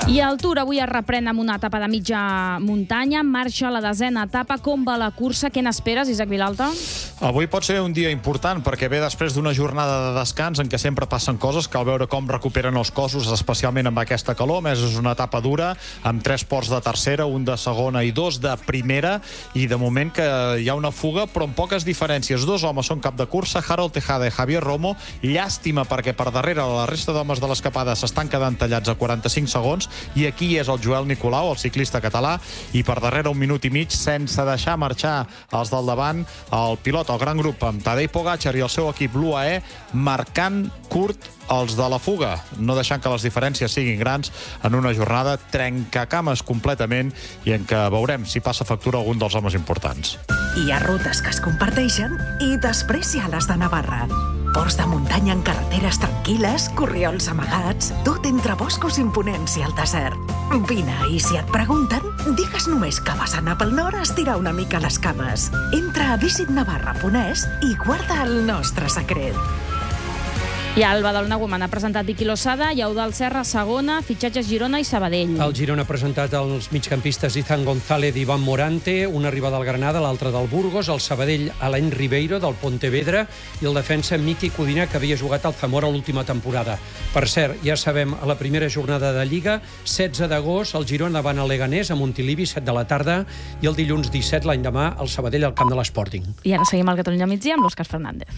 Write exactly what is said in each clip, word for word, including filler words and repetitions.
I el Tour avui es reprèn amb una etapa de mitja muntanya. Marxa la desena etapa. Com va la cursa? Què n'esperes, Isaac Vilalta? Avui pot ser un dia important perquè ve després d'una jornada de descans en què sempre passen coses. Cal veure com recuperen els cossos, especialment amb aquesta calor. A més, és una etapa dura, amb tres ports de tercera, un de segona i dos de primera. I de moment que hi ha una fuga, però amb poques diferències. Dos homes són cap de cursa, Harold Tejada i Javier Romo. Llàstima perquè per darrere la resta d'homes de l'escapada s'estan quedant tallats a quaranta-cinc segons. I aquí és el Joel Nicolau, el ciclista català, i per darrere un minut i mig, sense deixar marxar els del davant, el pilot, el gran grup, amb Tadej Pogačar i el seu equip, l'U A E, marcant curt els de la fuga, no deixant que les diferències siguin grans en una jornada trencacames completament i en què veurem si passa factura algun dels homes importants. Hi ha rutes que es comparteixen i després hi ha les de Navarra. Ports de muntanya en carreteres tranquil·les, corriols amagats, tot entre boscos imponents i el desert. Vine, i si et pregunten, digues només que vas anar pel nord a estirar una mica les cames. Entra a visit navarra punt es i guarda el nostre secret. I el Badalona Woman ha presentat Vicky Losada i Eudald Serra segona, fitxatges Girona i Sabadell. El Girona ha presentat els migcampistes Izan González i Iván Morante, una arriba del Granada, l'altra del Burgos, el Sabadell Alain Ribeiro del Pontevedra i el defensa Miki Codina, que havia jugat al Zamora l'última temporada. Per cert, ja sabem, a la primera jornada de Lliga, setze d'agost, el Girona van a Leganés, a Montilivi, set de la tarda, i el dilluns disset, l'any demà, el Sabadell al camp de l'Sporting. I ara seguim al Catalunya Migdia amb l'Òscar Fernández.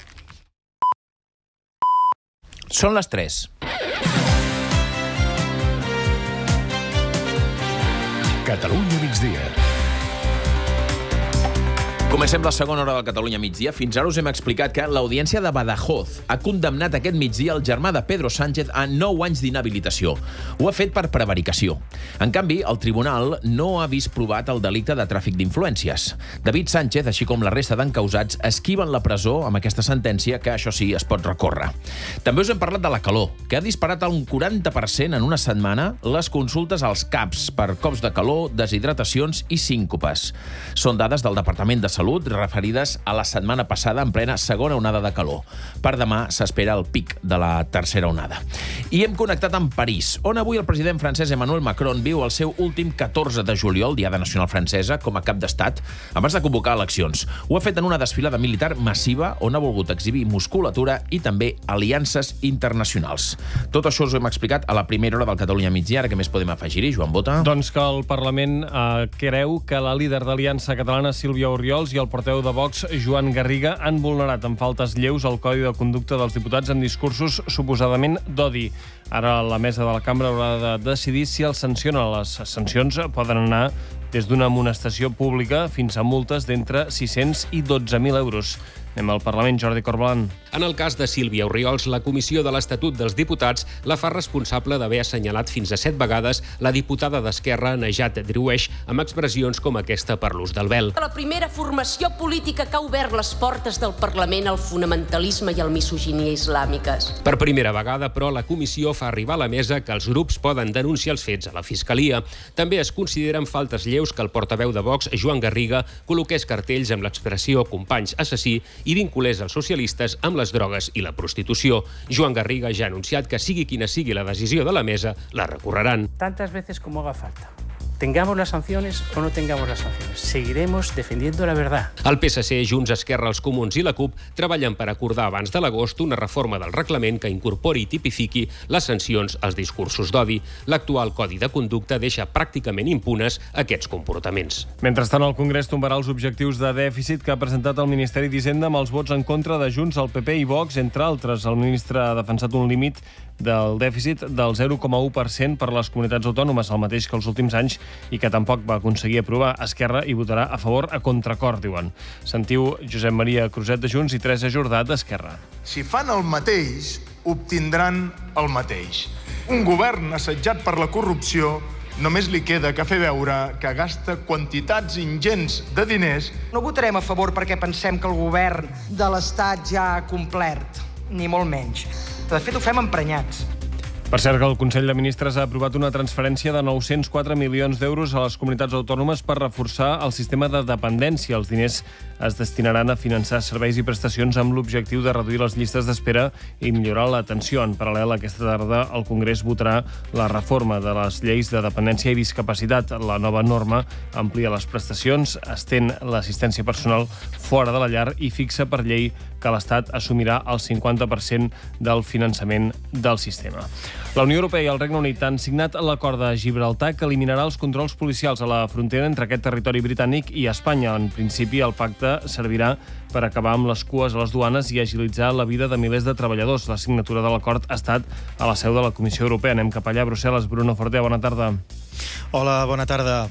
Són les tres. Catalunya migdia. Comencem la segona hora del Catalunya migdia. Fins ara us hem explicat que l'Audiència de Badajoz ha condemnat aquest migdia el germà de Pedro Sánchez a nou anys d'inhabilitació. Ho ha fet per prevaricació. En canvi, el tribunal no ha vist provat el delicte de tràfic d'influències. David Sánchez, així com la resta d'encausats, esquiven la presó amb aquesta sentència, que això sí, es pot recórrer. També us hem parlat de la calor, que ha disparat a un quaranta per cent en una setmana les consultes als CAPs per cops de calor, deshidratacions i síncopes. Són dades del Departament de Salut Salut referides a la setmana passada en plena segona onada de calor. Per demà s'espera el pic de la tercera onada. I hem connectat amb París, on avui el president francès Emmanuel Macron viu el seu últim catorze de juliol, Diada Nacional Francesa, com a cap d'estat, abans de convocar eleccions. Ho ha fet en una desfilada militar massiva on ha volgut exhibir musculatura i també aliances internacionals. Tot això us ho hem explicat a la primera hora del Catalunya migdia. Ara què més podem afegir-hi, Joan Bota? Doncs que el Parlament eh, creu que la líder d'Aliança Catalana, Sílvia Orriols, i el portaveu de Vox, Joan Garriga, han vulnerat amb faltes lleus el Codi de Conducta dels Diputats en discursos suposadament d'odi. Ara la mesa de la cambra haurà de decidir si els sanciona. Les sancions poden anar des d'una amonestació pública fins a multes d'entre sis-cents i dotze mil euros. Anem al Parlament, Jordi Corbalan. En el cas de Sílvia Orriols, la Comissió de l'Estatut dels Diputats la fa responsable d'haver assenyalat fins a set vegades la diputada d'Esquerra, Najat Driouech, amb expressions com aquesta per l'ús del vel. La primera formació política que ha obert les portes del Parlament al fonamentalisme i al misoginia islàmiques. Per primera vegada, però, la comissió fa arribar a la mesa que els grups poden denunciar els fets a la Fiscalia. També es consideren faltes lleus que el portaveu de Vox, Joan Garriga, col·loqués cartells amb l'expressió «companys assassí» i vinculés els socialistes amb les drogues i la prostitució. Joan Garriga ja ha anunciat que sigui quina sigui la decisió de la mesa, la recorreran. Tantas veces como haga falta. Tengamos las sanciones o no tengamos las sanciones. Seguiremos defendiendo la verdad. El P S C, Junts, Esquerra, els Comuns i la CUP treballen per acordar abans de l'agost una reforma del reglament que incorpori i tipifiqui les sancions als discursos d'odi. L'actual Codi de Conducta deixa pràcticament impunes aquests comportaments. Mentrestant, el Congrés tombarà els objectius de dèficit que ha presentat el Ministeri d'Hisenda amb els vots en contra de Junts, el P P i Vox, entre altres. El ministre ha defensat un límit del dèficit del zero coma u per cent per les comunitats autònomes, el mateix que els últims anys, i que tampoc va aconseguir aprovar. Esquerra hi votarà a favor a contracor, diuen. Sentiu Josep Maria Cruzet de Junts i Teresa Jordà d'Esquerra. Si fan el mateix, obtindran el mateix. Un govern assetjat per la corrupció només li queda que fer veure que gasta quantitats ingents de diners. No votarem a favor perquè pensem que el govern de l'Estat ja ha complert, ni molt menys. De fet, ho fem emprenyats. Per cert, que el Consell de Ministres ha aprovat una transferència de nou-cents quatre milions d'euros a les comunitats autònomes per reforçar el sistema de dependència. Els diners es destinaran a finançar serveis i prestacions amb l'objectiu de reduir les llistes d'espera i millorar l'atenció. En paral·lel, aquesta tarda el Congrés votarà la reforma de les lleis de dependència i discapacitat. La nova norma amplia les prestacions, estén l'assistència personal fora de la llar i fixa per llei que l'Estat assumirà el cinquanta per cent del finançament del sistema. La Unió Europea i el Regne Unit han signat l'acord de Gibraltar que eliminarà els controls policials a la frontera entre aquest territori britànic i Espanya. En principi, el pacte servirà per acabar amb les cues a les duanes i agilitzar la vida de milers de treballadors. La signatura de l'acord ha estat a la seu de la Comissió Europea. Anem cap allà, a Brussel·les. Bruno Fortea, bona tarda. Hola, bona tarda.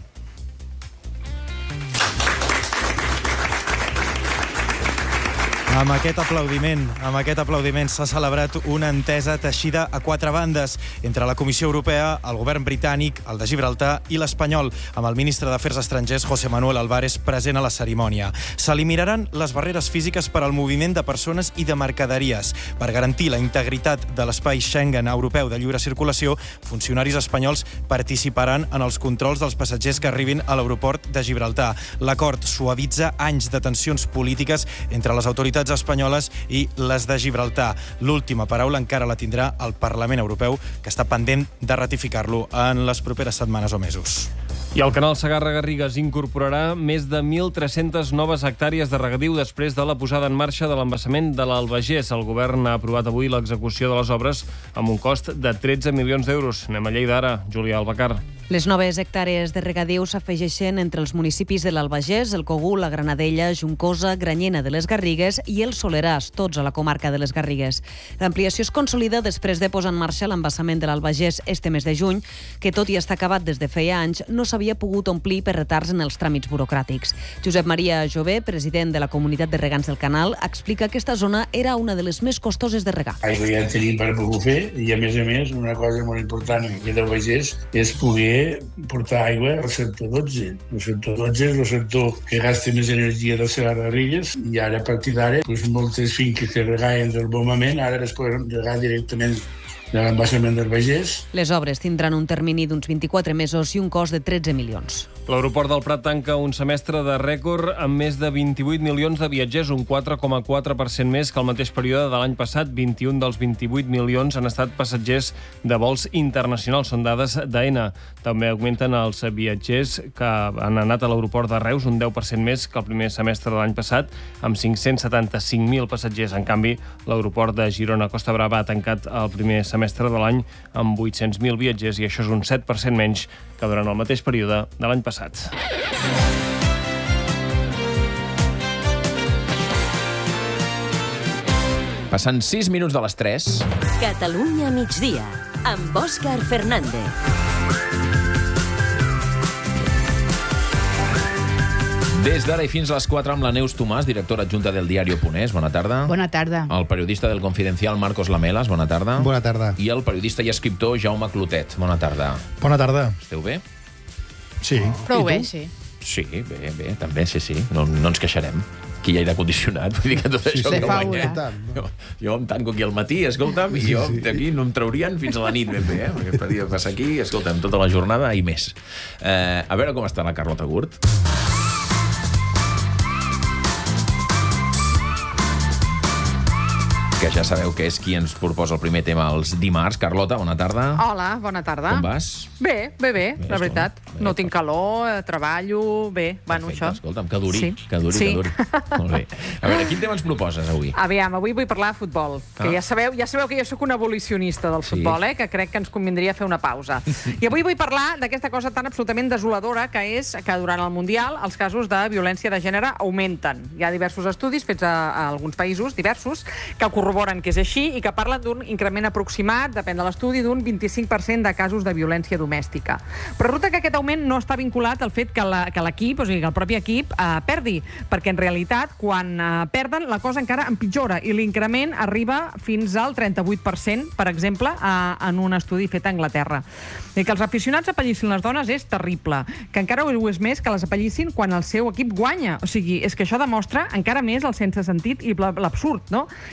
Amb aquest aplaudiment, amb aquest aplaudiment s'ha celebrat una entesa teixida a quatre bandes entre la Comissió Europea, el govern britànic, el de Gibraltar i l'espanyol, amb el ministre d'Afers Estrangers, José Manuel Álvarez, present a la cerimònia. S'eliminaran les barreres físiques per al moviment de persones i de mercaderies. Per garantir la integritat de l'espai Schengen europeu de lliure circulació, funcionaris espanyols participaran en els controls dels passatgers que arribin a l'aeroport de Gibraltar. L'acord suavitza anys de tensions polítiques entre les autoritats espanyoles i les de Gibraltar. L'última paraula encara la tindrà el Parlament Europeu, que està pendent de ratificar-lo en les properes setmanes o mesos. I el canal Segarra-Garrigues incorporarà més de mil tres-centes noves hectàrees de regadiu després de la posada en marxa de l'embassament de l'Albagés. El govern ha aprovat avui l'execució de les obres amb un cost de tretze milions d'euros. Anem a Lleida ara. Júlia Albacar. Les noves hectàrees de regadiu s'afegeixen entre els municipis de l'Albagés, el Cogul, la Granadella, Juncosa, Granyena de les Garrigues i el Soleràs, tots a la comarca de les Garrigues. L'ampliació es consolida després de posar en marxa l'embassament de l'Albagés este mes de juny, que tot i estar acabat des de feia anys, no s'havia pogut omplir per retards en els tràmits burocràtics. Josep Maria Jové, president de la comunitat de regants del canal, explica que aquesta zona era una de les més costoses de regar. Aigua ja en tenim per poder fer i, a més a més, una cosa molt important aquí del Bages és poder portar aigua al sector dotze. El sector dotze és el sector que gasta més energia del Segarra-Garrigues i ara, a partir d'ara, doncs, moltes finques que regaien del bombament ara les poden regar directament de l'embassament del Bages. Les obres tindran un termini d'uns vint-i-quatre mesos i un cost de tretze milions. L'aeroport del Prat tanca un semestre de rècord amb més de vint-i-vuit milions de viatgers, un quatre coma quatre per cent més que el mateix període de l'any passat. vint-i-un dels vint-i-vuit milions han estat passatgers de vols internacionals, són dades d'AENA. També augmenten els viatgers que han anat a l'aeroport de Reus, un deu per cent més que el primer semestre de l'any passat, amb cinc-cents setanta-cinc mil passatgers. En canvi, l'aeroport de Girona-Costa Brava ha tancat el primer semestre de l'any amb vuit-cents mil viatgers i això és un set per cent menys que durant el mateix període de l'any passat. Passant sis minuts de les tres. Catalunya a migdia, amb Òscar Fernández. Des d'ara i fins a les quatre amb la Neus Tomàs, directora adjunta del diari Ponés. Bona tarda. Bona tarda. El periodista del Confidencial, Marcos Lamelas. Bona tarda. Bona tarda. I el periodista i escriptor Jaume Clotet. Bona tarda. Bona tarda. Esteu bé? Sí. Prou bé, sí. Sí, bé, bé, també, sí, sí. No, no ens queixarem. Aquí hi ha aire condicionat, vull dir que tot això... Sí, que guanya. Jo, jo em tanco aquí al matí, escolta'm, i jo d'aquí no em traurien fins a la nit ben bé, eh? Perquè podria passar aquí, escolta'm, tota la jornada i més. Eh, a veure com està la Carlota Gurt. Que ja sabeu que és qui ens proposa el primer tema els dimarts. Carlota, bona tarda. Hola, bona tarda. Com vas? Bé, bé, bé, bé la veritat. Bé, no tinc calor, eh, treballo, bé, bueno, Perfecte, això. Escolta'm, que duri, sí. que duri, sí. que duri. Molt bé. A veure, quin tema ens proposes avui? Aviam, avui vull parlar de futbol. Que Ah. ja sabeu, ja sabeu que jo sóc un abolicionista del futbol, eh? Que crec que ens convindria fer una pausa. I avui vull parlar d'aquesta cosa tan absolutament desoladora que és que durant el Mundial els casos de violència de gènere augmenten. Hi ha diversos estudis fets a, a alguns països, diversos, que corroboren que és així i que parlen d'un increment aproximat, depèn de l'estudi, d'un vint-i-cinc per cent de casos de violència domèstica. Però resulta que aquest augment no està vinculat al fet que l'equip, o sigui, que el propi equip, eh, perdi, perquè en realitat, quan eh, perden, la cosa encara empitjora i l'increment arriba fins al trenta-vuit per cent, per exemple, eh, en un estudi fet a Anglaterra. I que els aficionats apallissin les dones és terrible, que encara ho és més que les apallissin quan el seu equip guanya. O sigui, és que això demostra encara més el sense sentit i l'absurd, no? I posen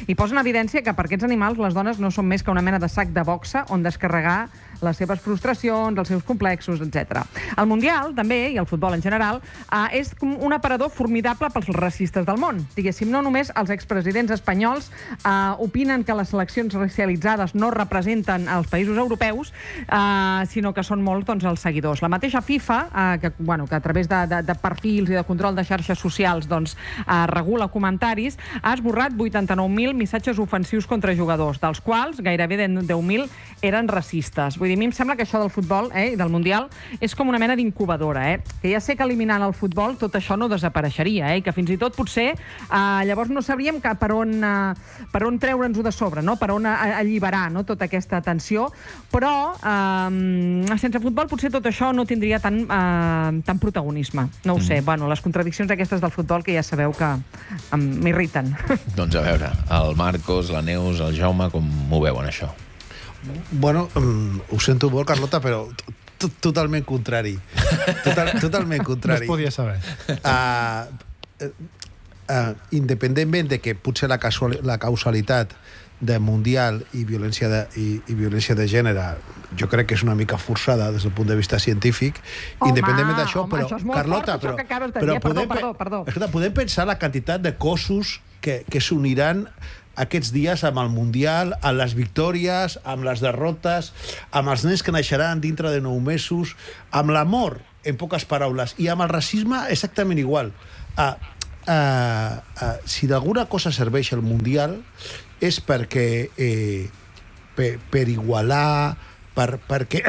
evidència que per aquests animals les dones no són més que una mena de sac de boxa on descarregar les seves frustracions, els seus complexos, etcètera. El Mundial, també, i el futbol en general, eh, és com un aparador formidable pels racistes del món. Diguéssim, no només els expresidents espanyols eh, opinen que les seleccions racialitzades no representen els països europeus, eh, sinó que són molts doncs, els seguidors. La mateixa FIFA, eh, que, bueno, que a través de, de, de perfils i de control de xarxes socials doncs, eh, regula comentaris, ha esborrat vuitanta-nou mil missatges ofensius contra jugadors, dels quals gairebé deu mil eren racistes. Vull dir, a mi em sembla que això del futbol eh, i del Mundial és com una mena d'incubadora, eh? Que ja sé que eliminant el futbol tot això no desapareixeria, eh? Que fins i tot potser eh, llavors no sabríem que per on, eh, per on treure'ns-ho de sobre, no? Per on a, alliberar no? Tota aquesta tensió, però eh, sense futbol potser tot això no tindria tant, eh, tant protagonisme. No ho sé, mm. bueno, les contradiccions aquestes del futbol que ja sabeu que m'irriten. Doncs a veure, el Marcos, la Neus, el Jaume, com ho veuen això? Bueno, um, ho sento molt, Carlota, però totalment contrari. Total, totalment contrari. No es podia saber. Uh, uh, uh, independentment de que potser la, casual, la causalitat de Mundial i violència de, i, i violència de gènere jo crec que és una mica forçada des del punt de vista científic, home, independentment d'això, home, però, això és molt Carlota, fort, però, això que acabes de però dir. podem, Perdó, perdó, perdó. Escolta, podem pensar la quantitat de cossos que, que s'uniran aquests dies amb el Mundial, amb les victòries, amb les derrotes, amb els nens que naixeran dintre de nou mesos, amb l'amor, en poques paraules, i amb el racisme exactament igual. Uh, uh, uh, si d'alguna cosa serveix el Mundial és perquè eh, per, per igualar, per, perquè,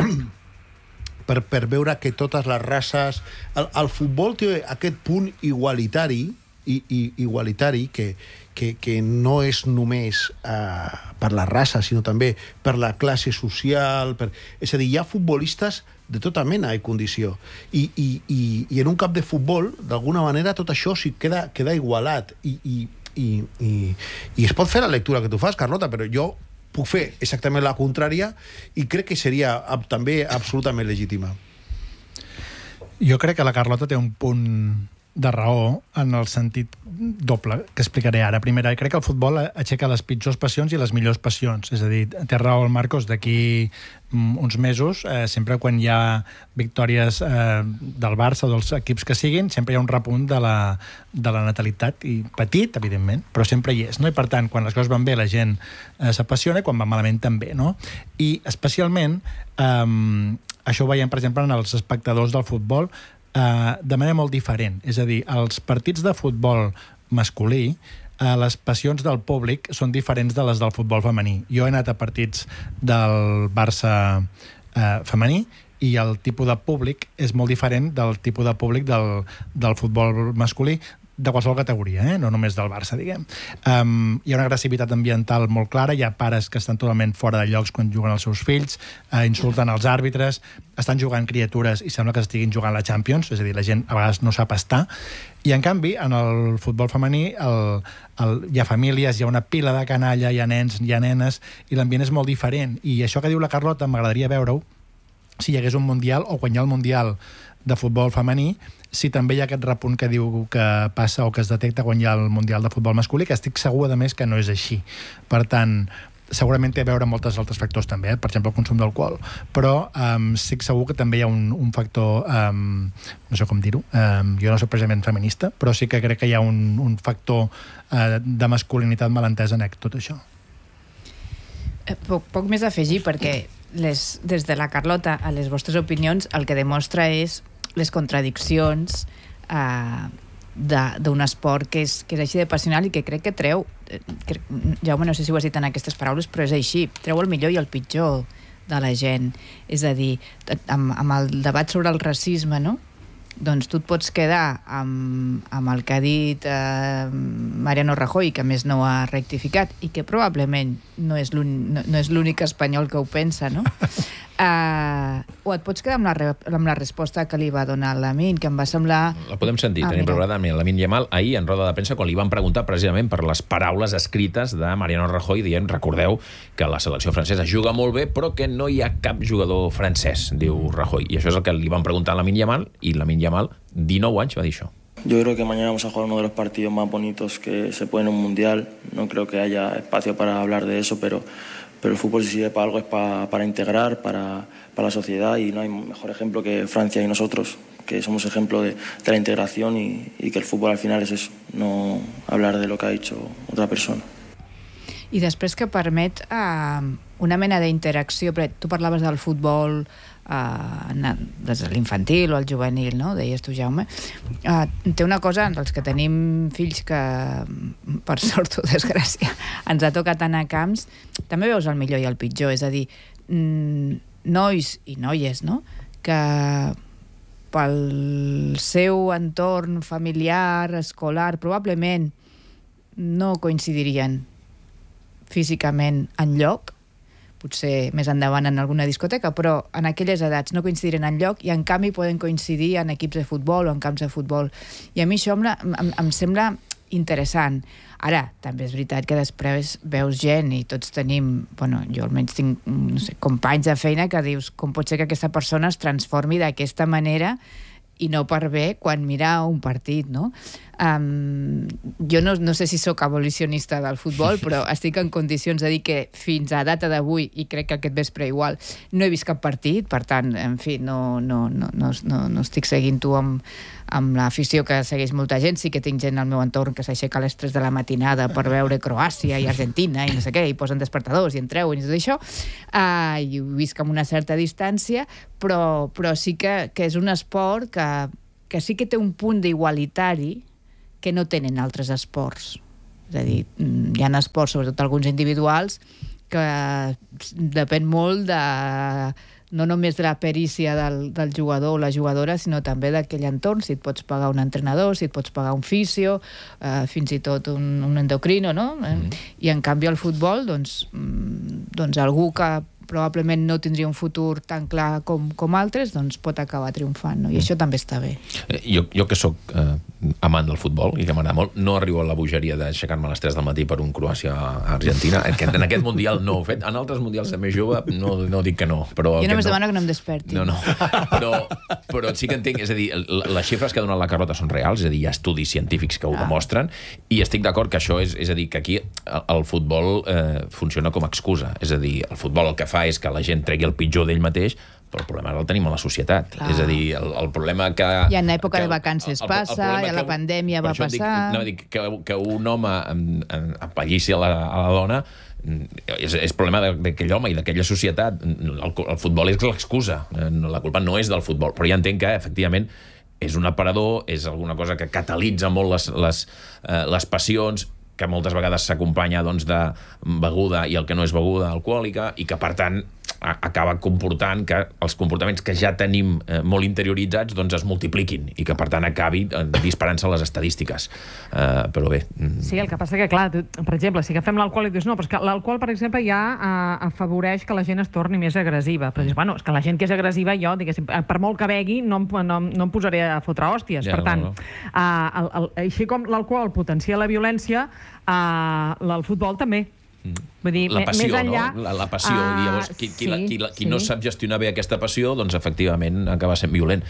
per, per veure que totes les races... El, el futbol té aquest punt igualitari, i, i, igualitari que, que, que no és només uh, per la raça, sinó també per la classe social. Per... És a dir, hi ha futbolistes de tota mena i condició. I, i, i, i en un camp de futbol, d'alguna manera, tot això sí queda, queda igualat. I, i, i, i, I es pot fer la lectura que tu fas, Carlota, però jo puc fer exactament la contrària i crec que seria també absolutament legítima. Jo crec que la Carlota té un punt de raó en el sentit doble que explicaré ara. Primera, crec que el futbol aixeca les pitjors passions i les millors passions. És a dir, té raó el Marcos, d'aquí uns mesos, eh, sempre quan hi ha victòries eh, del Barça o dels equips que siguin, sempre hi ha un repunt de la, de la natalitat, i petit, evidentment, però sempre hi és, no? I per tant, quan les coses van bé, la gent eh, s'apassiona, i quan va malament també, no? I especialment, eh, això ho veiem, per exemple, en els espectadors del futbol, Uh, de manera molt diferent. És a dir, els partits de futbol masculí, uh, les passions del públic són diferents de les del futbol femení. Jo he anat a partits del Barça uh, femení i el tipus de públic és molt diferent del tipus de públic del, del futbol masculí, de qualsevol categoria, eh? No només del Barça, diguem. Um, hi ha una agressivitat ambiental molt clara, hi ha pares que estan totalment fora de llocs quan juguen els seus fills, uh, insulten els àrbitres, estan jugant criatures i sembla que estiguin jugant la Champions, és a dir, la gent a vegades no sap estar, i en canvi, en el futbol femení el, el, hi ha famílies, hi ha una pila de canalla, hi ha nens, hi ha nenes, i l'ambient és molt diferent. I això que diu la Carlota m'agradaria veure-ho si hi hagués un Mundial, o quan hi ha el Mundial de futbol femení, si també hi ha aquest repunt que diu que passa o que es detecta quan hi ha el Mundial de futbol masculí, que estic segur, a més, que no és així. Per tant, segurament té a veure amb molts altres factors també, eh? Per exemple, el consum d'alcohol. Però um, estic segur que també hi ha un, un factor, um, no sé com dir-ho, um, jo no soc precisament feminista, però sí que crec que hi ha un, un factor uh, de masculinitat mal entesa en tot això. Poc, poc més a afegir, perquè les, des de la Carlota a les vostres opinions el que demostra és les contradiccions eh, d'un esport que és, que és així de passional i que crec que treu, que, Jaume, no sé si ho has dit en aquestes paraules, però és així, treu el millor i el pitjor de la gent. És a dir, amb, amb el debat sobre el racisme, no? Doncs tu et pots quedar amb, amb el que ha dit eh, Mariano Rajoy, que a més no ha rectificat i que probablement no és l'únic no, no espanyol que ho pensa, no? Uh, o et pots quedar amb la, re, amb la resposta que li va donar Lamine, que em va semblar... La podem sentir, ah, tenim preparada amb Lamine Yamal ahir en roda de premsa quan li van preguntar precisament per les paraules escrites de Mariano Rajoy dient, recordeu que la selecció francesa juga molt bé però que no hi ha cap jugador francès, diu Rajoy. I això és el que li van preguntar a Lamine Yamal, i Lamine Yamal, dinou anys, va dir això. Yo creo que mañana vamos a jugar uno de los partidos más bonitos que se puede en un mundial. No creo que haya espacio para hablar de eso, pero, pero el fútbol si sirve para algo es para, para integrar, para, para la sociedad, y no hay mejor ejemplo que Francia y nosotros, que somos ejemplo de, de la integración y, y que el fútbol al final es eso, no hablar de lo que ha dicho otra persona. I després que permet uh, una mena d'interacció, perquè tu parlaves del futbol uh, des de l'infantil o el juvenil, no? Deies tu, Jaume. Uh, té una cosa, els que tenim fills que, per sort o desgràcia, ens ha tocat anar a camps, també veus el millor i el pitjor, és a dir, nois i noies, no?, que pel seu entorn familiar, escolar, probablement no coincidirien físicament enlloc, potser més endavant en alguna discoteca, però en aquelles edats no coincidiren enlloc i en canvi poden coincidir en equips de futbol o en camps de futbol. I a mi això em, em, em sembla interessant. Ara, també és veritat que després veus gent i tots tenim, bueno, jo almenys tinc, no sé, companys de feina que dius com pot ser que aquesta persona es transformi d'aquesta manera i no per bé quan mira un partit, no? Um, jo no, no sé si sóc abolicionista del futbol, però estic en condicions de dir que fins a data d'avui, i crec que aquest vespre igual, no he vist cap partit, per tant, en fi, no, no, no, no, no, no estic seguint tu amb, amb l'afició que segueix molta gent. Sí que tinc gent al meu entorn que s'aixeca a les tres de la matinada per veure Croàcia i Argentina i no sé què, i posen despertadors i en treuen i tot això, uh, i ho visc amb una certa distància, però, però sí que, que és un esport que, que sí que té un punt d'igualitari que no tenen altres esports. És a dir, hi ha esports, sobretot alguns individuals, que depèn molt de, no només de la perícia del, del jugador o la jugadora, sinó també d'aquell entorn, si et pots pagar un entrenador, si et pots pagar un fisio, eh, fins i tot un, un endocrino, no? Mm. I en canvi al futbol, doncs, doncs algú que probablement no tindria un futur tan clar com, com altres, doncs pot acabar triomfant, no? I això també està bé. Eh, jo, jo que sóc eh, amant del futbol i que m'agrada molt, no arribo a la bogeria d'aixecar-me a les tres del matí per un Croàcia-Argentina. En aquest mundial no ho he fet. En altres mundials de més jove no, no dic que no. Però jo només no... demano que no em desperti. No, no. Però, però sí que entenc, és a dir, les xifres que ha donat la Carlota són reals, és a dir, hi ha estudis científics que ho ah. demostren, i estic d'acord que això és, és a dir, que aquí el futbol eh, funciona com a excusa. És a dir, el futbol el que fa és que la gent tregui el pitjor d'ell mateix, però el problema el tenim a la societat. Clar. És a dir, el, el problema que... I en època que, de vacances el, el, passa, i a la pandèmia va passar... Dic, no, dic que, que un home apallissi a la, a la dona és, és problema d'aquell home i d'aquella societat. El, el futbol és l'excusa. La culpa no és del futbol, però ja entenc que, efectivament, és un aparador, és alguna cosa que catalitza molt les, les, eh, les passions, que moltes vegades s'acompanya doncs, de beguda i el que no és beguda alcohòlica, i que, per tant, acaba comportant que els comportaments que ja tenim eh, molt interioritzats doncs es multipliquin i que, per tant, acabi eh, disparant-se les estadístiques. Eh, però bé... Sí, el que passa que, clar, tu, per exemple, si agafem l'alcohol i dius, no, però és que l'alcohol, per exemple, ja eh, afavoreix que la gent es torni més agressiva. Però dius, bueno, és que la gent que és agressiva, jo, diguéssim, per molt que begui, no, no, no em posaré a fotre hòsties. Ja, per tant, no, no. Eh, el, el, així com l'alcohol potencia la violència, eh, el futbol també. Vull dir, la passió, més enllà, no? La, la passió. Uh, I llavors, qui, qui, sí, la, qui, la, qui sí. no sap gestionar bé aquesta passió, doncs, efectivament, acaba sent violent.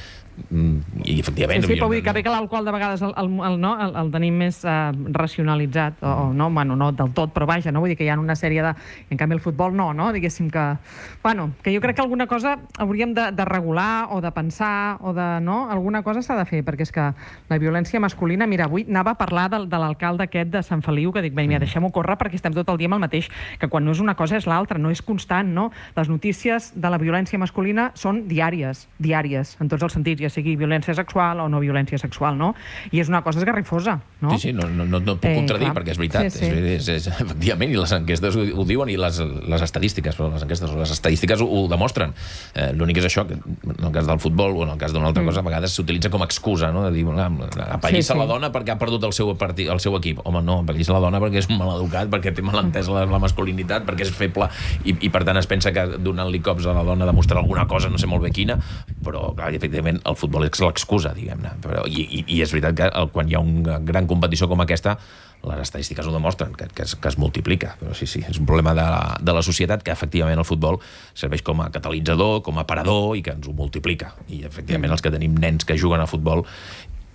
Mm, I, efectivament... Sí, sí, però vull dir que bé que l'alcohol de vegades el, el, el, no, el, el tenim més uh, racionalitzat, o, o no, bueno, no del tot, però vaja, no? Vull dir que hi ha una sèrie de... En canvi, el futbol no, no? Diguéssim que... Bueno, que jo crec que alguna cosa hauríem de, de regular, o de pensar, o de... No? Alguna cosa s'ha de fer, perquè és que la violència masculina... Mira, avui anava a parlar de, de l'alcalde aquest de Sant Feliu, que dic, bé, mira, deixem-ho córrer perquè estem tot el dia amb el mateix, que quan no és una cosa és l'altra, no és constant, no? Les notícies de la violència masculina són diàries, diàries, en tots els sentits, ja sigui violència sexual o no violència sexual, no? I és una cosa esgarrifosa, no? Sí, sí, no, no, no, no puc eh, contradir, clar. Perquè és veritat, sí, sí. És, és, és, efectivament, i les enquestes ho, ho diuen, i les, les estadístiques, però les enquestes, les estadístiques ho, ho demostren. Eh, L'únic és això, que en el cas del futbol o en el cas d'una altra mm. cosa, a vegades s'utilitza com a excusa, no? De dir, apallissa sí, sí. la dona perquè ha perdut el seu, partit, el seu equip. Home, no, apallissa la dona perquè és maleducat, perquè té mal entès la, la masculinitat, perquè és feble i, i per tant es pensa que donant-li cops a la dona demostrar alguna cosa, no sé molt bé quina, però clar, efectivament el futbol és l'excusa, diguem-ne. Però, i, i, I és veritat que el, quan hi ha una gran competició com aquesta, les estadístiques ho demostren, que, que, es, que es multiplica. Però sí, sí, és un problema de la, de la societat que efectivament el futbol serveix com a catalitzador, com a aparador i que ens ho multiplica. I efectivament els que tenim nens que juguen a futbol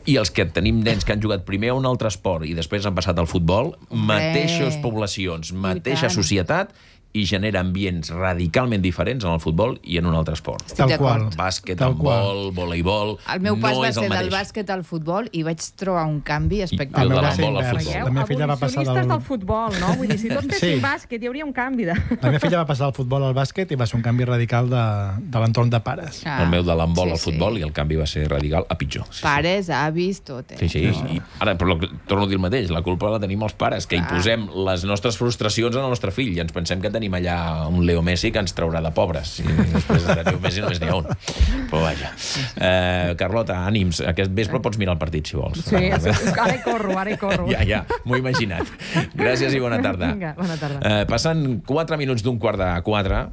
I els que tenim nens que han jugat primer a un altre esport i després han passat al futbol, mateixes poblacions, mateixa societat, i genera ambients radicalment diferents en el futbol i en un altre esport. Tal qual. Bàsquet, handbol, voleibol... El meu pas no va és ser el del mateix. bàsquet al futbol i vaig trobar un canvi espectacular. I el de l'handbol al futbol. Veieu? La meva filla va passar del... Abolicionistes del futbol, no? Vull dir, si tots fessin Sí. bàsquet hi hauria un canvi de... La meva filla va passar del futbol al bàsquet i va ser un canvi radical de, de l'entorn de pares. Ah, El meu de l'handbol sí, al futbol i el canvi va ser radical a pitjor. Sí, Pares, avis, tot. Eh? Sí, sí. I ara, però torno a dir el mateix, la culpa la tenim els pares, que hi posem les nostres frustracions al nostre fill i ens pensem que tenim allà un Leo Messi que ens traurà de pobres. I després de Leo Messi només n'hi ha un. Però vaja. Eh, Carlota, ànims. Aquest vespre pots mirar el partit, si vols. Sí, ara hi corro, ara hi corro. Ja, ja, m'ho he imaginat. Gràcies i bona tarda. Vinga, bona tarda. Eh, passen quatre minuts d'un quart de quatre.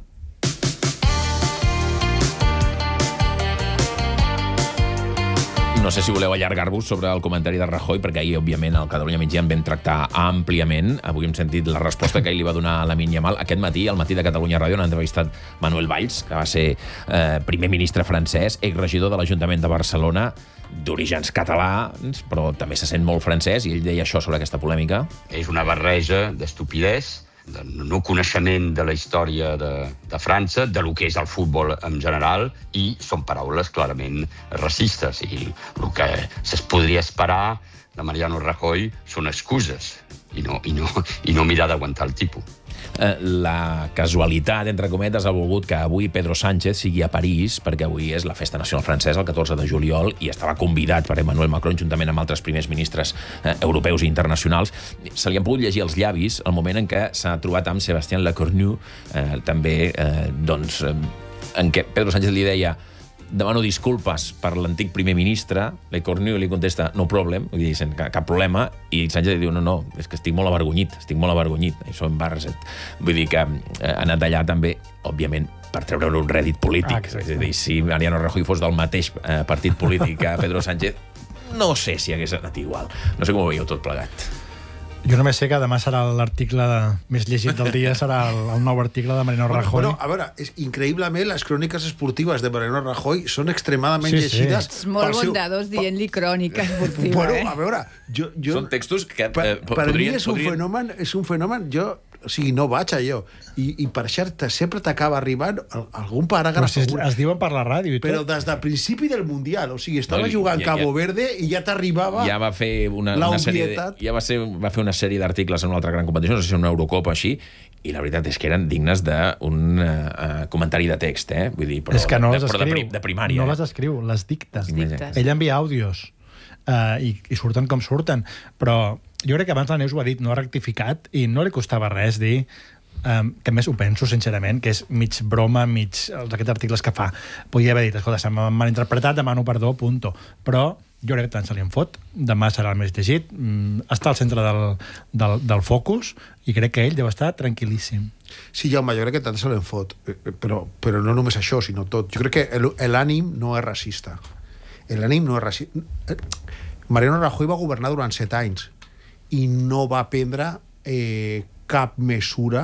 No sé si voleu allargar-vos sobre el comentari de Rajoy, perquè ahir, òbviament, al Catalunya Migdia en vam tractar àmpliament. Avui hem sentit la resposta que ell li va donar a Lamine Yamal. Aquest matí, al matí de Catalunya Ràdio, han entrevistat Manuel Valls, que va ser eh, primer ministre francès, exregidor de l'Ajuntament de Barcelona, d'orígens catalans, però també se sent molt francès, i ell deia això sobre aquesta polèmica. És una barreja d'estupidesa, de no coneixement de la història de, de França, de lo que és el futbol en general, i són paraules clarament racistes. I el que es podria esperar de Mariano Rajoy són excuses i no, i no, i no mirar d'aguantar el tipus. Eh, la casualitat, entre cometes, ha volgut que avui Pedro Sánchez sigui a París, perquè avui és la festa nacional francesa, el catorze de juliol, i estava convidat per Emmanuel Macron, juntament amb altres primers ministres eh, europeus i internacionals. Se li han pogut llegir els llavis el moment en què s'ha trobat amb Sébastien Lecornu, eh, també, eh, doncs, eh, en què Pedro Sánchez li deia: demano disculpes per l'antic primer ministre. Lecornu li contesta, no problem, vull dir, cap, cap problema, i Sánchez li diu, no, no, és que estic molt avergonyit, estic molt avergonyit, això em barreset. Vull dir que eh, ha anat allà també, òbviament, per treure un rèdit polític. Ah, és a dir, si Mariano Rajoy fos del mateix eh, partit polític que Pedro Sánchez, no sé si hagués anat igual. No sé com ho veieu tot plegat. Jo només sé que demà serà l'article més llegit del dia, serà el, el nou article de Mariano Rajoy. Bueno, a veure, és, increïblement, les cròniques esportives de Mariano Rajoy són extremadament Sí, sí. llegides. Ets molt bondadós dient-li crònica esportiva, Bueno, eh? a veure, jo... jo Són textos que... per, Eh, per podrien, mi és un podrien... fenomen, és un fenomen, jo, o sigui, no vaig allò. I, i per cert, sempre t'acaba arribant algun paràgraf. Però si es, es diuen per la ràdio i tot. Però des del principi del Mundial, o sigui, estava No, no, jugant ja- ja, Cabo ja- Verde i ja t'arribava Ja va fer una, la una sèrie de, obvietat. ja va, ser, va fer una sèrie d'articles en una altra gran competició, no sé si una Eurocopa així, i la veritat és que eren dignes d'un uh, comentari de text, eh? Vull dir, però, és que no de, les però de, escriu. pri- de primària. No eh? les escriu, les dicta. Les dicta. Ell envia àudios uh, i, i surten com surten. Però jo crec que abans la Neus ho ha dit, no ha rectificat i no li costava res dir. Um, que a més ho penso sincerament, que és mig broma, mig els aquests articles que fa. Podria haver dit, escolta, s'ha malinterpretat, demano perdó, punto. Però jo crec que tant se li en fot, demà serà el més llegit, mm, està al centre del, del, del focus i crec que ell deu estar tranquil·líssim. Sí, Jaume, jo crec que tant se l'en fot, però, però no només això, sinó tot. Jo crec que l'ànim no és racista. L'ànim no és racista. Mariano Rajoy va governar durant set anys i no va prendre eh, cap mesura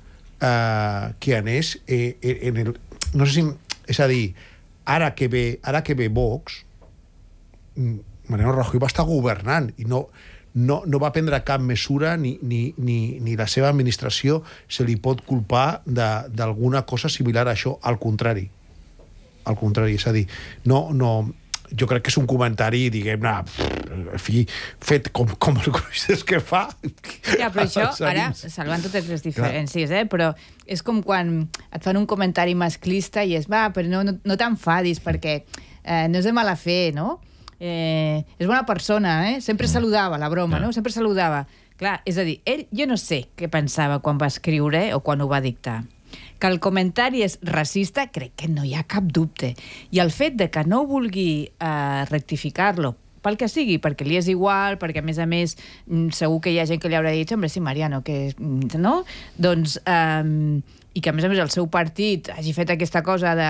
eh, que anés eh, en el... No sé si... És a dir, ara que ve, ara que ve Vox, Mariano Rajoy va estar governant i no, no, no va prendre cap mesura ni, ni, ni, ni la seva administració se li pot culpar d'alguna cosa similar a això, al contrari. Al contrari, és a dir, no, no, jo crec que és un comentari, diguem-ne, en fi, fet com, com el Cruïsses que fa. Ja, però això, ara, salvant totes les diferències, eh, però és com quan et fan un comentari masclista i és, va, però no, no, no t'enfadis perquè eh, no és de mala fe, no? Eh, és bona persona, eh? Sempre saludava, la broma, no? Sempre saludava. Clar, és a dir, ell, jo no sé què pensava quan va escriure o quan ho va dictar. Que el comentari és racista, crec que no hi ha cap dubte. I el fet de que no vulgui eh, rectificar-lo, pel que sigui, perquè li és igual, perquè a més a més segur que hi ha gent que li haurà dit, hombre, sí, Mariano, que... no? Doncs eh, i que, a més a més, el seu partit hagi fet aquesta cosa de...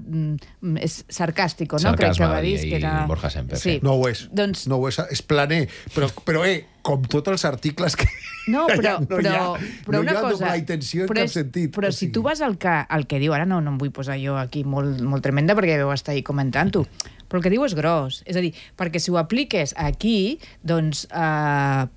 Mm, és sarcàstico, no? Sarcasme, Crec que va dir, i que era... Borja Semper. Sí. No ho és, doncs... no ho és, és planer. Però, però eh, com tots els articles que... No, però, no però, hi ha, però no una hi ha cosa... doble intenció en però cap és, sentit. Però si tu vas al que, al que diu, ara no, no em vull posar jo aquí molt, molt tremenda perquè veu estar ahí comentant-ho, però el que diu és gros. És a dir, perquè si ho apliques aquí, doncs, eh,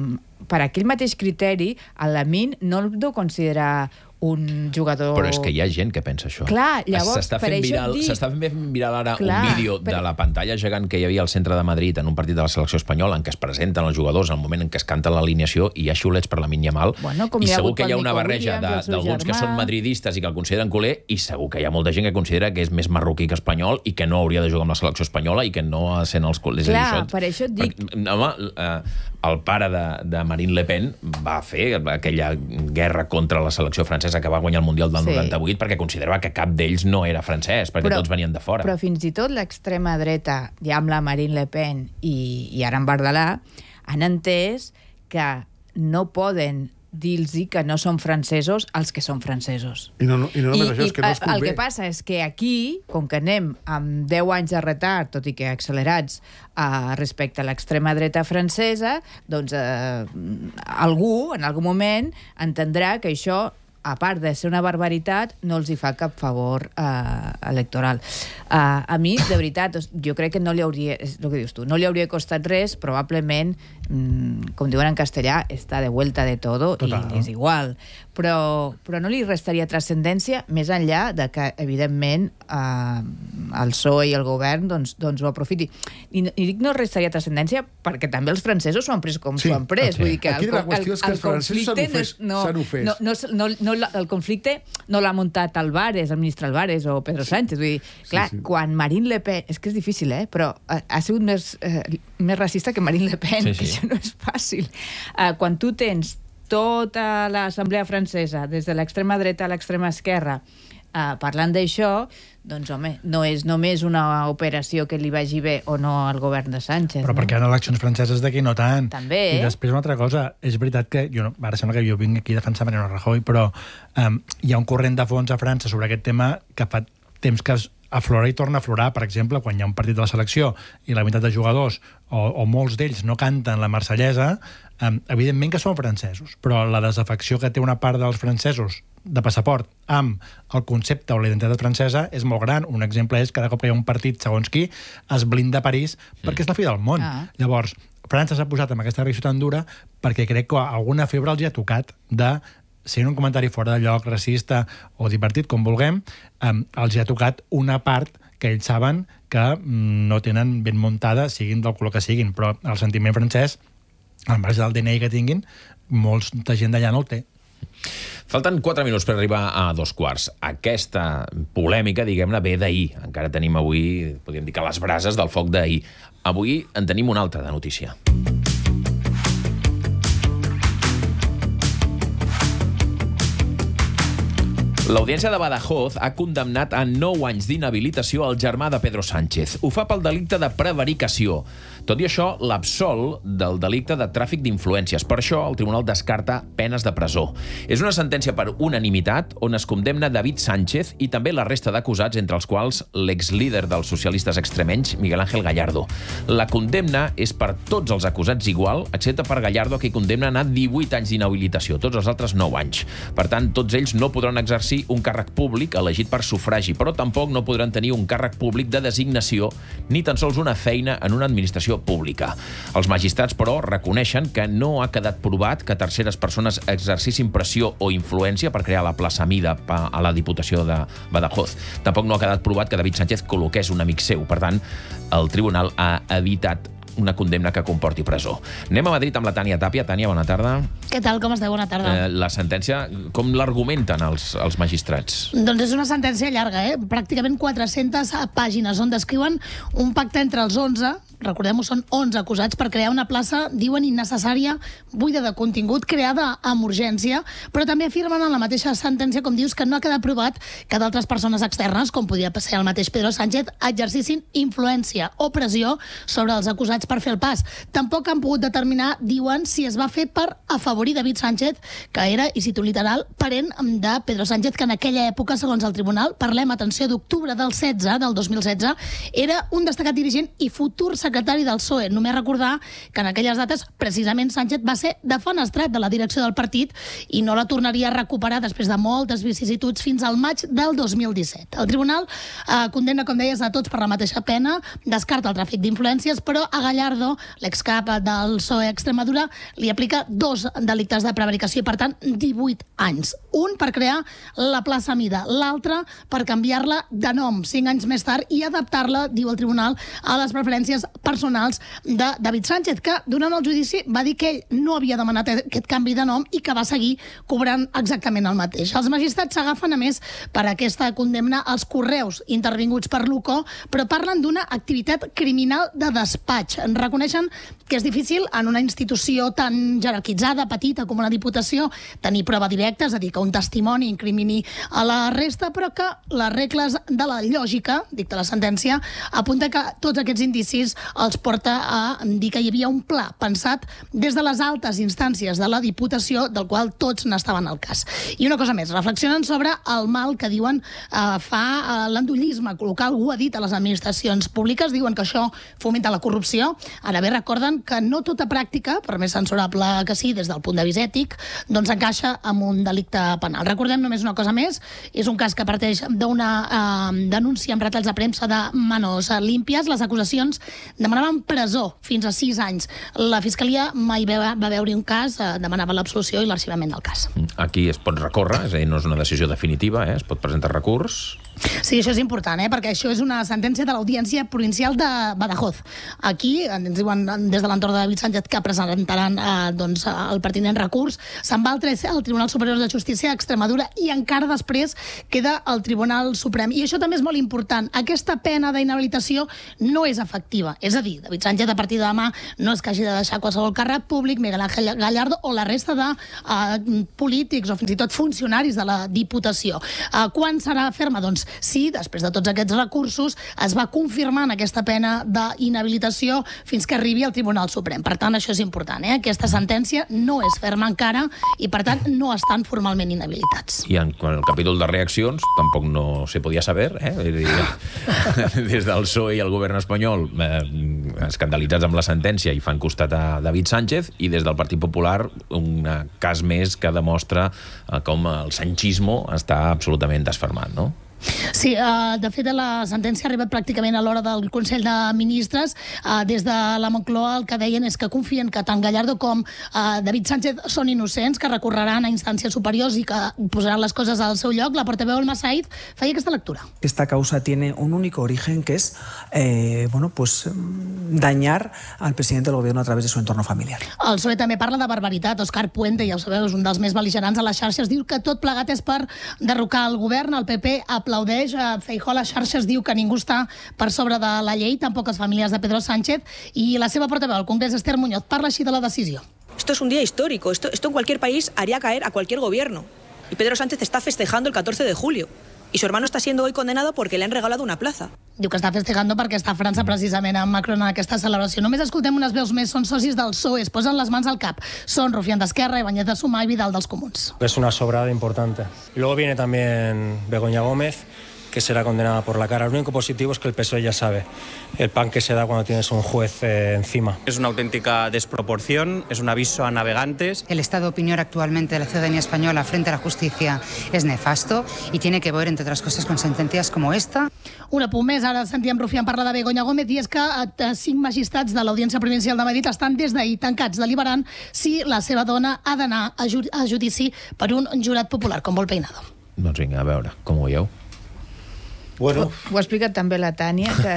per aquell mateix criteri, el Lamine no el deu considerar un jugador... Però és que hi ha gent que pensa això. Clar, llavors, S'està per fent això viral, dic... s'està fent viral ara Clar, un vídeo per... de la pantalla gegant que hi havia al centre de Madrid en un partit de la selecció espanyola en què es presenten els jugadors al moment en què es canta l'alineació i hi ha xiulets per Lamine Yamal. Bueno, I segur que hi ha pel una Nico barreja Williams, d'alguns que són madridistes i que el consideren culer, i segur que hi ha molta gent que considera que és més marroquí que espanyol i que no hauria de jugar amb la selecció espanyola i que no ha de ser en els culers. Clar, això, per això et dic... Per, home, eh, el pare de, de Marine Le Pen va fer aquella guerra contra la selecció francesa que va guanyar el Mundial del Sí. noranta-vuit perquè considerava que cap d'ells no era francès, perquè Però- tots venien de fora. Però fins i tot l'extrema dreta, ja amb la Marine Le Pen i, i ara en Bardalà, han entès que no poden dir-los que no són francesos els que són francesos. I no, no, i no només això, és que no es eh, el convé. que passa és que aquí, com que anem amb deu anys de retard, tot i que accelerats eh, respecte a l'extrema dreta francesa, doncs eh, algú, en algun moment, entendrà que això, a part de ser una barbaritat, no els hi fa cap favor eh, electoral. Eh, a mi, de veritat, jo crec que no li hauria, és el que dius tu, no li hauria costat res, probablement, mm, com diuen en castellà, està de vuelta de todo Total. i és igual. Però, però no li restaria transcendència més enllà de que, evidentment, eh, el P S O E i el govern doncs, doncs ho aprofiti. I, I dic no restaria transcendència perquè també els francesos s'ho han pres com Sí, s'ho han pres. okay. Vull dir que Aquí el, la qüestió és que el, els francesos s'han conflicte ofès, no, s'han ofès. no, no, no, no, no, el conflicte no l'ha muntat Álvarez, el ministre Álvarez o Pedro Sánchez. Vull dir, clar, sí. quan Marine Le Pen... És que és difícil, eh? Però ha, ha sigut més, eh, més racista que Marine Le Pen, Sí, sí. que això no és fàcil. Eh, quan tu tens tota l'Assemblea francesa, des de l'extrema dreta a l'extrema esquerra, eh, parlant d'això, doncs, home, no és només una operació que li vagi bé o no al govern de Sánchez. Però no? perquè hi ha eleccions franceses d'aquí no tant. També, I eh? després una altra cosa, és veritat que, jo, no- ara sembla que jo vinc aquí a defensar Mariano Rajoy, però um, hi ha un corrent de fons a França sobre aquest tema que fa temps que es aflora i torna a aflorar. Per exemple, quan hi ha un partit de la selecció i la meitat de jugadors o, o molts d'ells no canten la marsellesa, um, evidentment que són francesos, però la desafecció que té una part dels francesos de passaport amb el concepte o la identitat francesa és molt gran. Un exemple és cada cop que hi ha un partit segons qui es blinda París perquè és la fi del món. Ah. Llavors, França s'ha posat amb aquesta reacció tan dura perquè crec que alguna febre els hi ha tocat de sent un comentari fora de lloc, racista o divertit, com vulguem, eh, els hi ha tocat una part que ells saben que mm, no tenen ben muntada, siguin del color que siguin, però el sentiment francès, al marge del D N I que tinguin, molta gent d'allà no el té. Falten quatre minuts per arribar a dos quarts. Aquesta polèmica, diguem-ne, ve d'ahir. Encara tenim avui, podríem dir que les brases del foc d'ahir. Avui en tenim una altra de notícia. L'Audiència de Badajoz ha condemnat a nou anys d'inhabilitació al germà de Pedro Sánchez. Ho fa pel delicte de prevaricació. Tot i això, l'absol del delicte de tràfic d'influències. Per això, el tribunal descarta penes de presó. És una sentència per unanimitat on es condemna David Sánchez i també la resta d'acusats, entre els quals l'exlíder dels socialistes extremenys, Miguel Ángel Gallardo. La condemna és per tots els acusats igual, excepte per Gallardo, que condemnen a divuit anys d'inhabilitació, tots els altres nou anys. Per tant, tots ells no podran exercir un càrrec públic elegit per sufragi, però tampoc no podran tenir un càrrec públic de designació ni tan sols una feina en una administració pública. Els magistrats, però, reconeixen que no ha quedat provat que terceres persones exercissin pressió o influència per crear la plaça Mida a la Diputació de Badajoz. Tampoc no ha quedat provat que David Sánchez col·loqués un amic seu. Per tant, el tribunal ha evitat una condemna que comporti presó. Anem a Madrid amb la Tània Tàpia. Tània, bona tarda. Què tal, com esteu? Bona tarda. Eh, la sentència, com l'argumenten els, els magistrats? Doncs és una sentència llarga, eh? Pràcticament quatre-centes pàgines, on descriuen un pacte entre els onze, recordem-ho, són onze acusats per crear una plaça, diuen, innecessària, buida de contingut, creada amb urgència, però també afirmen en la mateixa sentència, com dius, que no ha quedat provat que d'altres persones externes, com podia ser el mateix Pedro Sánchez, exercissin influència o pressió sobre els acusats qualificats per fer el pas. Tampoc han pogut determinar, diuen, si es va fer per afavorir David Sánchez, que era, i cito literal, parent de Pedro Sánchez, que en aquella època, segons el tribunal, parlem, atenció, d'octubre del setze, del dos mil setze, era un destacat dirigent i futur secretari del P S O E. Només recordar que en aquelles dates, precisament, Sánchez va ser defenestrat de la direcció del partit i no la tornaria a recuperar després de moltes vicissituds fins al maig del dos mil disset. El tribunal eh, condemna, com deies, a tots per la mateixa pena, descarta el tràfic d'influències, però a Gallardo, l'excap del P S O E Extremadura, li aplica dos delictes de prevaricació i, per tant, divuit anys. Un per crear la plaça Mida, l'altre per canviar-la de nom cinc anys més tard i adaptar-la, diu el tribunal, a les preferències personals de David Sánchez, que durant el judici va dir que ell no havia demanat aquest canvi de nom i que va seguir cobrant exactament el mateix. Els magistrats s'agafen, a més, per aquesta condemna als correus intervinguts per l'U C O, però parlen d'una activitat criminal de despatx. Reconeixen que és difícil en una institució tan jerarquitzada, petita com una diputació, tenir prova directa, és a dir, que un testimoni incrimini a la resta, però que les regles de la lògica, dicta la sentència, apunta que tots aquests indicis els porta a dir que hi havia un pla pensat des de les altes instàncies de la Diputació, del qual tots n'estaven al cas. I una cosa més, reflexionen sobre el mal que diuen eh, fa eh, l'endollisme, col·locar algú a dit a les administracions públiques, diuen que això fomenta la corrupció. Ara bé, recorden que no tota pràctica, per més censurable que sí des del punt de vista ètic, doncs encaixa amb un delicte penal. Recordem només una cosa més, és un cas que parteix d'una eh, denúncia amb retalls de premsa de manos límpies. Les acusacions demanaven presó fins a sis anys. La Fiscalia mai va, va veure un cas, eh, demanava l'absolució i l'arxivament del cas. Aquí es pot recórrer, és a dir, no és una decisió definitiva, eh? Es pot presentar recurs. Sí, això és important, eh? Perquè això és una sentència de l'Audiència Provincial de Badajoz. Aquí, ens diuen des de l'entorn de David Sánchez que presentaran eh, doncs, el pertinent recurs. Se'n va al Tribunal Superior de Justícia d'Extremadura i encara després queda el Tribunal Suprem. I això també és molt important. Aquesta pena d'inhabilitació no és efectiva. És a dir, David Sánchez a partir de demà no és que hagi de deixar qualsevol càrrec públic, Miguel Ángel Gallardo o la resta de eh, polítics o fins i tot funcionaris de la Diputació. Eh, quan serà ferma? Doncs sí, després de tots aquests recursos es va confirmant aquesta pena d'inhabilitació fins que arribi al Tribunal Suprem. Per tant, això és important, eh? Aquesta sentència no és ferma encara i, per tant, no estan formalment inhabilitats. I en el capítol de reaccions tampoc no se podia saber, eh? Des del P S O E i el govern espanyol eh, escandalitzats amb la sentència i fan costat a David Sánchez, i des del Partit Popular un cas més que demostra eh, com el sanchismo està absolutament desfermat, no? Sí, uh, de fet la sentència ha arribat pràcticament a l'hora del Consell de Ministres. Uh, des de la Moncloa el que deien és que confien que tant Gallardo com uh, David Sánchez són innocents, que recorreran a instàncies superiors i que posaran les coses al seu lloc. La portaveu Alma Said feia aquesta lectura. Esta causa tiene un único origen, que es eh, bueno, pues, dañar al presidente del gobierno a través de su entorno familiar. El P S O E també parla de barbaritat. Òscar Puente, ja ho sabeu, és un dels més bel·ligerants a les xarxes, diu que tot plegat és per derrocar el govern. El P P aplaudeix. Feijóo a les xarxes diu que ningú està per sobre de la llei, tampoc les famílies de Pedro Sánchez, i la seva portaveu al Congrés, Esther Muñoz, parla així de la decisió. Esto es un día histórico. Esto, esto en cualquier país haría caer a cualquier gobierno. Y Pedro Sánchez está festejando el catorce de julio. Y su hermano está siendo hoy condenado porque le han regalado una plaza. Diu que està festejando perquè està a França precisament amb Macron en aquesta celebració. Només escoltem unes veus més. Són socis del P S O E, es posen les mans al cap. Són Rufián d'Esquerra, Ibáñez de Sumar i Vidal dels Comuns. Es una sobrada importante. Y luego viene también Begoña Gómez, que será condenada por la cara. Lo único positivo es que el P S O E ya sabe el pan que se da cuando tienes un juez eh, encima. Es una auténtica desproporción, es un aviso a navegantes. El estado de opinión actualmente de la ciudadanía española frente a la justicia es nefasto y tiene que ver, entre otras cosas, con sentencias como esta. Un apunt més, ara sentíem Rufián parlar de Begoña Gómez, i és que cinc magistrats de l'Audiència Provincial de Madrid estan des d'ahir tancats deliberant si la seva dona ha d'anar a, ju a judici per un jurat popular, com vol Peinado. Doncs vinga, a veure, com ho veieu? Bueno. Ho, ho ha explicat també la Tània, que...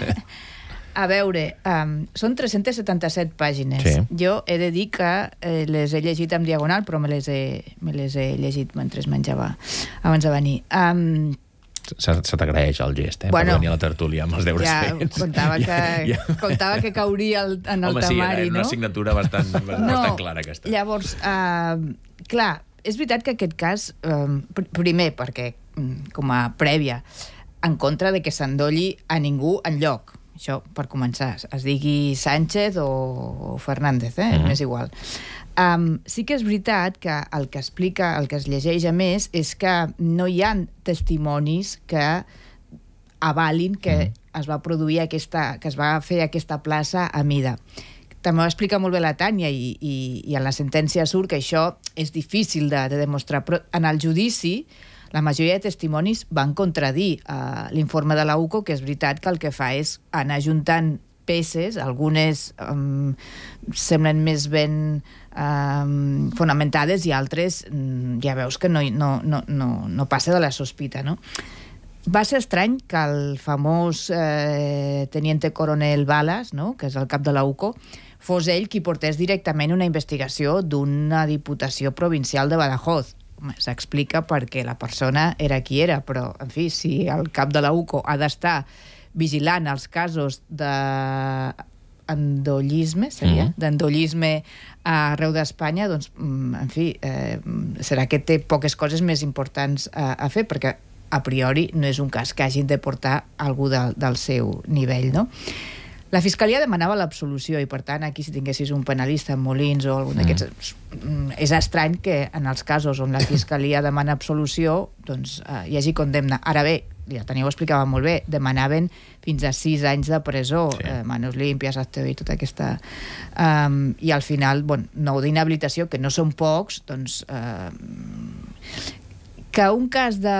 A veure, um, són tres-centes setanta-set pàgines. Sí. Jo he de dir que eh, les he llegit en diagonal, però me les he, me les he llegit mentre menjava abans de venir. Um, Se, se t'agraeix el gest, eh? Bueno, per venir a la tertúlia amb els deures ja, fets. Contava que, ja, ja. contava que cauria el, en el Home, temari, sí, no? Una assignatura bastant, bastant no, clara, aquesta. Llavors, uh, clar, és veritat que aquest cas, um, pr primer, perquè, com a prèvia, en contra de que s'endolli a ningú enlloc. això per començar, es digui Sánchez o Fernández, eh? Mm-hmm. M'és igual. Um, sí que és veritat que el que explica, el que es llegeix a més, és que no hi ha testimonis que avalin que mm. es va produir aquesta, que es va fer aquesta plaça a mida. També ho explica molt bé la Tània i, i, i en la sentència surt que això és difícil de, de demostrar, però en el judici la majoria de testimonis van contradir uh, l'informe de la U C O, que és veritat que el que fa és anar juntant peces, algunes um, semblen més ben um, fonamentades i altres um, ja veus que no, no, no, no, no passa de la sospita, no? Va ser estrany que el famós eh, teniente coronel Balas, no?, que és el cap de la U C O, fos ell qui portés directament una investigació d'una diputació provincial de Badajoz. S'explica perquè la persona era qui era, però, en fi, si el cap de la U C O ha d'estar vigilant els casos d'endollisme, seria? Mm. D'endollisme arreu d'Espanya, doncs, en fi, eh, serà que té poques coses més importants a, a fer, perquè a priori no és un cas que hagin de portar algú de, del seu nivell, no? La Fiscalia demanava l'absolució i, per tant, aquí si tinguessis un penalista en Molins o algun d'aquests... Mm. És estrany que en els casos on la Fiscalia demana absolució doncs eh, hi hagi condemna. Ara bé, ja Tania ho explicava molt bé, demanaven fins a sis anys de presó, sí. eh, manos limpias, acte i tota aquesta... Um, I al final, bueno, nou d'inhabilitació, que no són pocs, doncs... Eh, que un cas de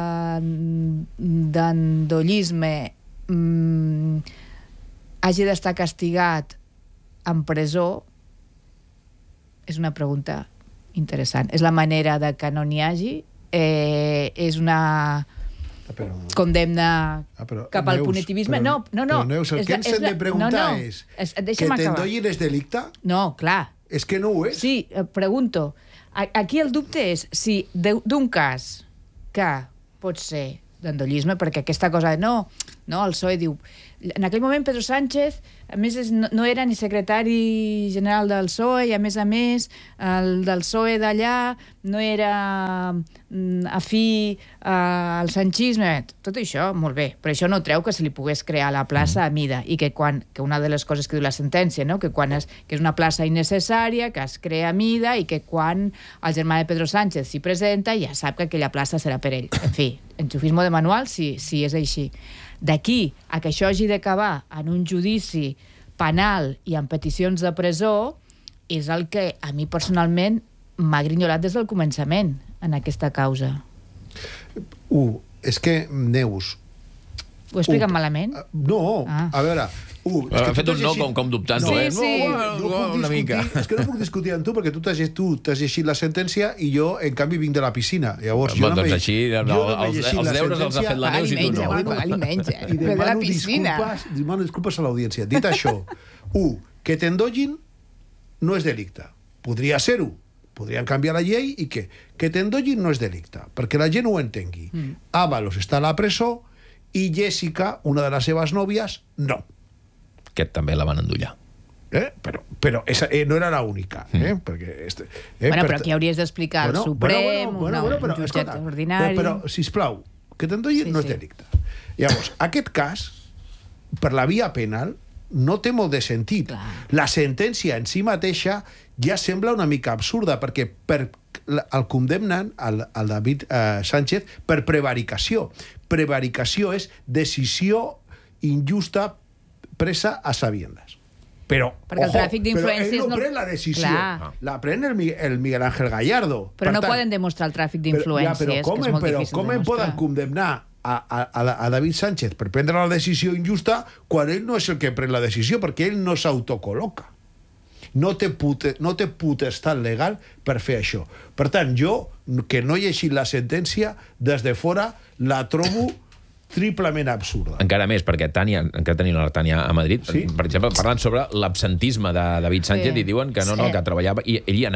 d'endollisme mm, hagi d'estar castigat en presó és una pregunta interessant. És la manera de que no n'hi hagi? Eh, és una però... condemna ah, però, cap al Neus, punitivisme? Però, no, no, no. Però, Neus, el és que la, ens hem la... de preguntar no, no. és, és que t'endollin és delicte? No, clar. És que no ho és? Sí, pregunto. Aquí el dubte és si d'un cas que pot ser d'endollisme, perquè aquesta cosa de no, no, el P S O E diu... En aquell moment Pedro Sánchez, a més, no, no era ni secretari general del P S O E, i a més a més, el del P S O E d'allà no era mm, afí uh, al sanchisme. Tot això, molt bé, però això no treu que se li pogués crear la plaça a mida, i que quan, que una de les coses que diu la sentència, no?, que quan es, que és una plaça innecessària, que es crea a mida, i que quan el germà de Pedro Sánchez s'hi presenta ja sap que aquella plaça serà per ell. En fi, enxufismo de manual, sí, sí és així. D'aquí a que això hagi d'acabar en un judici penal i en peticions de presó és el que a mi personalment m'ha grinyolat des del començament en aquesta causa. Uh, és que, Neus... Ho he explicat uh, malament? No, ah. a veure... Uh, ha fet un no com, com dubtant-ho, no, eh? Sí, sí. No, no, no, no una mica. És que no puc discutir amb tu, perquè tu t'has llegit la sentència i jo, en canvi, vinc de la piscina. Llavors, jo bon, no doncs així, no, els, els deures els ha fet la Neus i tu no. Paga-li menys, eh? I demano disculpes, demano disculpes a l'audiència. Dit això, u, que t'endollin no és delicte. Podria ser-ho. Podrien canviar la llei i que que t'endollin no és delicte, perquè la gent ho entengui. Mm. Ábalos està a la presó i Jessica, una de les seves nòvies, no. Aquest també la van endollar. Eh? Però, però esa, eh, no era l'única. Eh? Mm. Perquè, este, eh, bueno, per... però aquí hauries d'explicar bueno, el Suprem, bueno, bueno, bueno, bueno, un jutjat ordinari... Però, però, sisplau, que t'endollin sí, no és sí. delicte. Llavors, aquest cas, per la via penal, no té molt de sentit. Clar. La sentència en si mateixa ja sembla una mica absurda, perquè per el condemnen, el, el David eh, Sánchez, per prevaricació. Prevaricació és decisió injusta presa a sabiendas. Però, perquè ojo, el tràfic d'influències però ell no, no pren la decisió. Clar. La pren el, el Miguel Ángel Gallardo. Però per no tant, poden demostrar el tràfic d'influències, ja, que és molt però difícil com de em poden condemnar a, a, a David Sánchez per prendre la decisió injusta quan ell no és el que pren la decisió, perquè ell no s'autocol·loca. No té, pute, no té potestat legal per fer això. Per tant, jo, que no he llegit la sentència, des de fora la trobo triplement absurda. Encara més, perquè Tània, encara tenim la Tània a Madrid, sí? per exemple, parlant sobre l'absentisme de David Sánchez, sí. i diuen que no, sí. no, que treballava, i ell hi anava.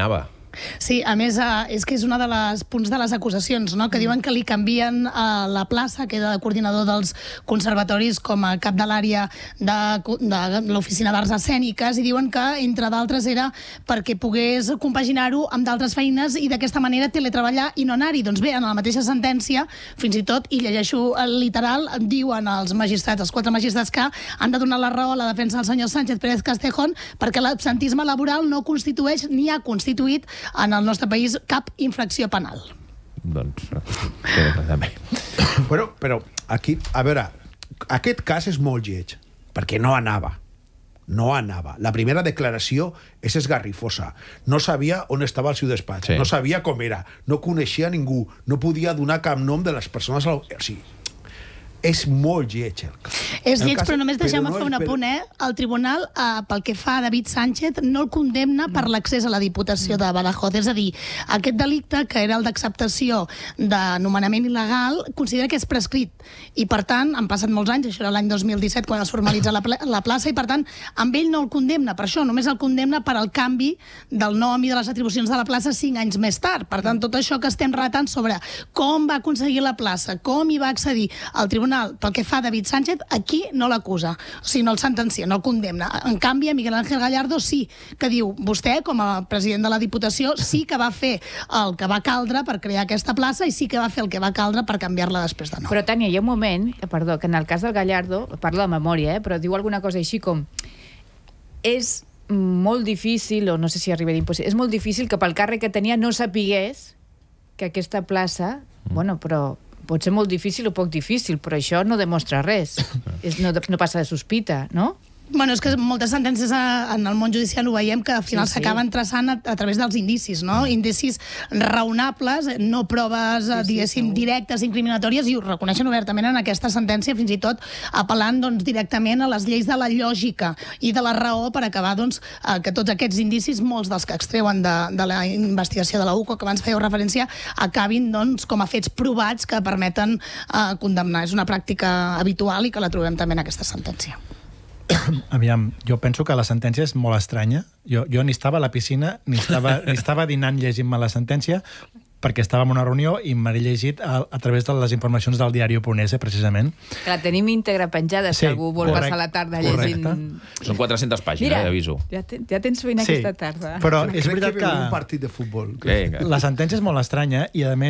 Sí, a més, és que és una de les punts de les acusacions, no? Que diuen que li canvien a la plaça, que era coordinador dels conservatoris, com a cap de l'àrea de, de l'Oficina d'Arts Escèniques, i diuen que, entre d'altres, era perquè pogués compaginar-ho amb d'altres feines i d'aquesta manera teletreballar i no anar-hi. Doncs bé, en la mateixa sentència, fins i tot, i llegeixo el literal, diuen els magistrats, els quatre magistrats, que han de donar la raó a la defensa del senyor Sánchez Pérez Castejón perquè l'absentisme laboral no constitueix ni ha constituït en el nostre país cap infracció penal. Doncs, eh, també. Bueno, però aquí, a veure, aquest cas és molt lleig, perquè no anava. No anava. La primera declaració és esgarrifosa. No sabia on estava el seu despatx, sí. No sabia com era, no coneixia ningú, no podia donar cap nom de les persones... O sigui, és molt lleig el cas. És lleig, però només deixem-me fer un apunt, eh? El tribunal, eh, pel que fa a David Sánchez, no el condemna per l'accés a la Diputació de Badajoz. És a dir, aquest delicte, que era el d'acceptació de nomenament il·legal, considera que és prescrit. I, per tant, han passat molts anys, això era l'any dos mil disset, quan es formalitza la, la plaça, i, per tant, amb ell no el condemna per això, només el condemna per al canvi del nom i de les atribucions de la plaça cinc anys més tard. Per tant, tot això que estem relatant sobre com va aconseguir la plaça, com hi va accedir el tribunal, pel que fa a David Sánchez, aquí no l'acusa, o sigui, no el sentencia, no el condemna. En canvi, a Miguel Ángel Gallardo sí, que diu, vostè, com a president de la Diputació, sí que va fer el que va caldre per crear aquesta plaça i sí que va fer el que va caldre per canviar-la després de nou. Però, Tània, hi ha un moment, perdó, que en el cas del Gallardo, parlo de memòria, eh, però diu alguna cosa així com és molt difícil, o no sé si arriba d'impossible, és molt difícil que pel càrrec que tenia no sapigués que aquesta plaça, mm. bueno, però pot ser molt difícil o poc difícil, però això no demostra res. És, no, no passa de sospita, no? Bueno, és que moltes sentències en el món judicial ho veiem que al final sí, sí. s'acaben traçant a, a través dels indicis, no? Indicis raonables, no proves, sí, sí, diguéssim, sí, directes, incriminatòries, i ho reconeixen obertament en aquesta sentència, fins i tot apel·lant doncs, directament a les lleis de la lògica i de la raó per acabar doncs, que tots aquests indicis, molts dels que extreuen de, de la investigació de la U C O, que abans fèieu referència, acabin doncs, com a fets provats que permeten eh, condemnar. És una pràctica habitual i que la trobem també en aquesta sentència. Aviam, jo penso que la sentència és molt estranya. Jo, jo ni estava a la piscina, ni estava, ni estava dinant llegint-me la sentència, perquè estava en una reunió i m'he llegit a, a través de les informacions del diari Oponese, precisament. Que la tenim íntegra penjada, si sí, algú vol correcte, passar la tarda llegint... Correcte. Són quatre-centes pàgines, Mira, eh, aviso. Ja, te, ja tens feina sí, aquesta tarda. Però és veritat que... que... un partit de futbol. La sentència és molt estranya i, a més,